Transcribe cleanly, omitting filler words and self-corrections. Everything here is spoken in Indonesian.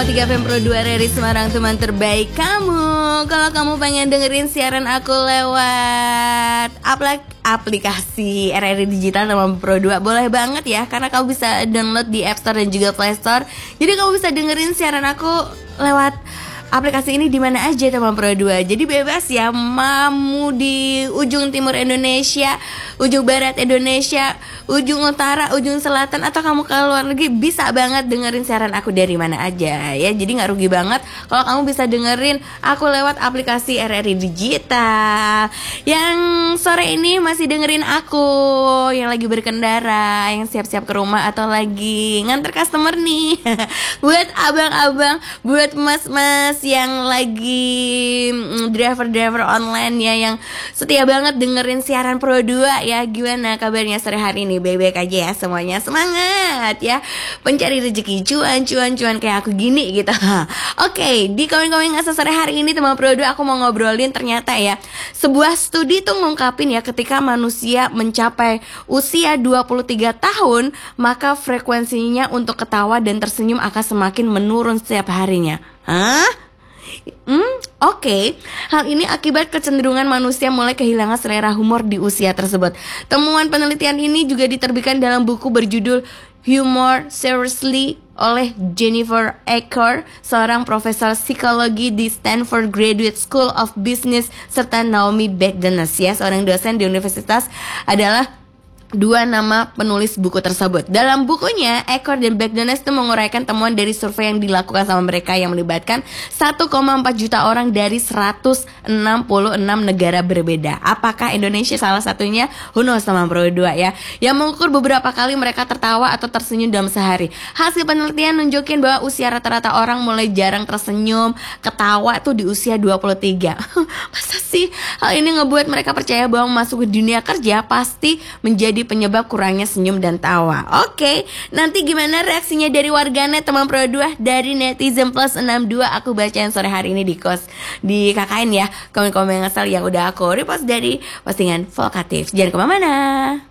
103 FM Pro 2 Reri Semarang, teman terbaik kamu. Kalau kamu pengen dengerin siaran aku lewat aplikasi RRI Digital teman Pro 2, boleh banget ya, karena kamu bisa download di App Store dan juga Play Store. Jadi kamu bisa dengerin siaran aku lewat aplikasi ini di mana aja teman Pro 2. Jadi bebas ya, mau di ujung timur Indonesia, ujung barat Indonesia, ujung utara, ujung selatan, atau kamu ke luar negeri, bisa banget dengerin siaran aku dari mana aja ya. Jadi nggak rugi banget kalau kamu bisa dengerin aku lewat aplikasi RRI Digital. Yang sore ini masih dengerin aku, yang lagi berkendara, yang siap-siap ke rumah, atau lagi nganter customer nih. Buat abang-abang, buat mas-mas yang lagi driver-driver online ya, yang setia banget dengerin siaran Pro 2 ya. Gimana kabarnya sore hari ini? Baik-baik aja ya semuanya? Semangat ya, pencari rezeki, cuan kayak aku gini gitu. Oke, di komen-komen ngasih sore hari ini teman Pro 2, aku mau ngobrolin ternyata ya, sebuah studi tuh ngungkapin ya, ketika manusia mencapai usia 23 tahun, maka frekuensinya untuk ketawa dan tersenyum akan semakin menurun setiap harinya. Hah? Oke. Hal ini akibat kecenderungan manusia mulai kehilangan selera humor di usia tersebut. Temuan penelitian ini juga diterbitkan dalam buku berjudul Humor Seriously oleh Jennifer Aaker, seorang profesor psikologi di Stanford Graduate School of Business, serta Naomi Bagdanas ya, seorang dosen di universitas, adalah dua nama penulis buku tersebut. Dalam bukunya, Aaker dan Bagdanas itu menguraikan temuan dari survei yang dilakukan sama mereka yang melibatkan 1,4 juta orang dari 166 negara berbeda. Apakah Indonesia salah satunya? Who knows teman Pro 2 ya. Yang mengukur beberapa kali mereka tertawa atau tersenyum dalam sehari. Hasil penelitian nunjukin bahwa usia rata-rata orang mulai jarang tersenyum, ketawa tuh di usia 23. Masa sih? Hal ini ngebuat mereka percaya bahwa masuk ke dunia kerja pasti menjadi penyebab kurangnya senyum dan tawa. Oke, nanti gimana reaksinya dari warganet teman Pro 2, dari netizen plus 62? Aku bacain sore hari ini di KKN ya, komen-komen ngasal yang udah aku repost dari postingan Volkatif. Jangan kemana-mana.